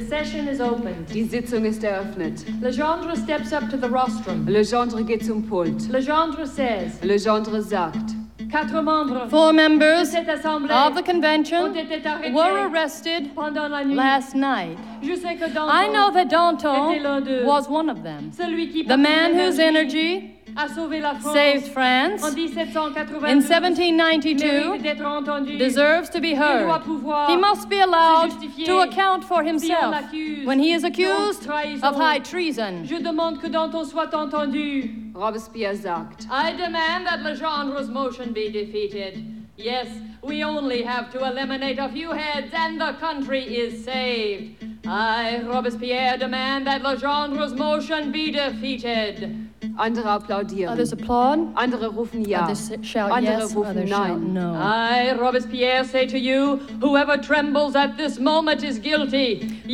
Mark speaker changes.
Speaker 1: session is opened.
Speaker 2: Die Sitzung ist eröffnet.
Speaker 1: Legendre steps up to the rostrum.
Speaker 2: Legendre geht zum Pult.
Speaker 1: Legendre says,
Speaker 2: Legendre sagt,
Speaker 1: 4 membres
Speaker 3: 4 members
Speaker 1: de cette assemblée
Speaker 3: of the
Speaker 1: ont
Speaker 3: convention
Speaker 1: été arrêtés
Speaker 3: were arrested
Speaker 1: pendant la nuit.
Speaker 3: last night.
Speaker 1: Je sais que Danton
Speaker 3: I know that
Speaker 1: était l'un
Speaker 3: Danton
Speaker 1: d'eux.
Speaker 3: was one of them.
Speaker 1: Celui qui
Speaker 3: The
Speaker 1: par
Speaker 3: man
Speaker 1: son
Speaker 3: whose energy
Speaker 1: a sauvé la France
Speaker 3: saved France
Speaker 1: en 1792
Speaker 3: in
Speaker 1: mérite
Speaker 3: 1792
Speaker 1: d'être entendu.
Speaker 3: deserves to be
Speaker 1: Il doit
Speaker 3: heard.
Speaker 1: pouvoir
Speaker 3: He must be allowed
Speaker 1: se justifier
Speaker 3: to account for
Speaker 1: si on
Speaker 3: himself
Speaker 1: l'accuse
Speaker 3: when he is accused
Speaker 1: trahison.
Speaker 3: of high treason.
Speaker 1: Je demande que Danton soit entendu.
Speaker 2: Robespierre sagt,
Speaker 1: I demand that Legendre's motion be defeated. Yes, we only have to eliminate a few heads and the country is saved. I, Robespierre, demand that Legendre's motion be defeated.
Speaker 2: andere applaudieren.
Speaker 3: Others applaud.
Speaker 2: Andere rufen ja.
Speaker 3: Others shout
Speaker 2: Andere
Speaker 3: yes.
Speaker 2: rufen
Speaker 3: Others shout
Speaker 2: nein.
Speaker 3: no.
Speaker 1: I, Robespierre, say to you, whoever trembles at this moment is guilty.